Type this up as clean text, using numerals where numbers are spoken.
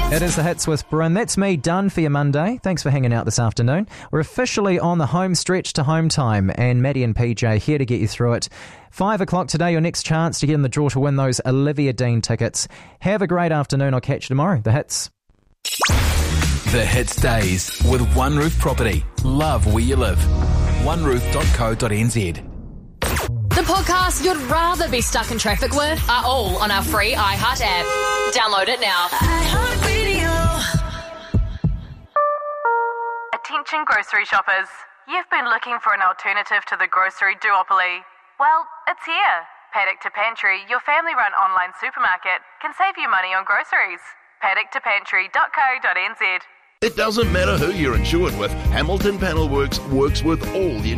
It is the Hits with Bryn. That's me done for your Monday. Thanks for hanging out this afternoon. We're officially on the home stretch to home time, and Maddie and PJ here to get you through it. 5 o'clock today, your next chance to get in the draw to win those Olivia Dean tickets. Have a great afternoon. I'll catch you tomorrow. The Hits. The Hits Days with One Roof Property. Love where you live. oneroof.co.nz. The podcasts you'd rather be stuck in traffic with are all on our free iHeart app. Download it now. Attention grocery shoppers. You've been looking for an alternative to the grocery duopoly. Well, it's here. Paddock to Pantry, your family-run online supermarket, can save you money on groceries. paddocktopantry.co.nz. It doesn't matter who you're insured with, Hamilton Panel Works works with all the